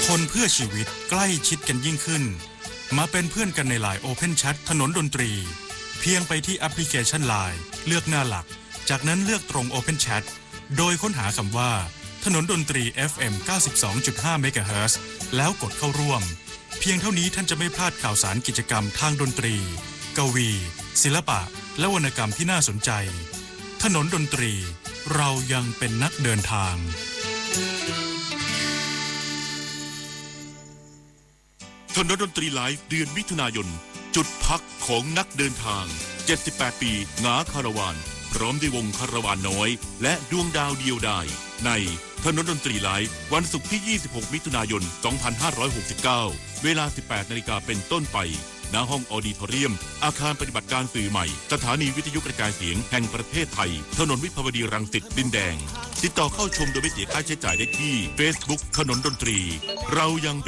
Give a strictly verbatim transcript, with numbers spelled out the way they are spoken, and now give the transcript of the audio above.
คนเพื่อชีวิตใกล้ชิดกันยิ่งขึ้นมาเป็นเพื่อนกันใน ไลน์ Open Chat ถนนดนตรีเพียงไปที่แอปพลิเคชัน ไลน์ เลือกหน้าหลักจากนั้นเลือกตรง Open Chat โดยค้นหาคำว่าถนนดนตรี เอฟ เอ็ม เก้าสิบสองจุดห้า เมกะเฮิรตซ์แล้วกดเข้าร่วมเพียงเท่านี้ท่านจะไม่พลาดข่าวสารกิจกรรมทางดนตรีกวีศิลปะและวรรณกรรมที่น่าสนใจถนนดนตรีเรายังเป็นนักเดินทางถนนดนตรีไลฟ์เดือนมิถุนายนจุดพักของนักเดินทางเจ็ดสิบแปดปีหงาคาราวานพร้อมด้วยวงคาราวานน้อยและดวงดาวเดียวดายในถนนดนตรีไลฟ์วันศุกร์ที่ยี่สิบหกมิถุนายนสองพันห้าร้อยหกสิบเก้าเวลา สิบแปดนาฬิกาเป็นต้นไปณห้องออดิทอเรียมอาคารปฏิบัติการสื่อใหม่สถานีวิทยุกระจายเสียงแห่งประเทศไทยถนนวิภาวดีรังสิตดินแดงติดต่อเข้าชมโดยไม่เสียค่าใช้จ่ายได้ที่ Facebook ถนนดนตรีเรายัง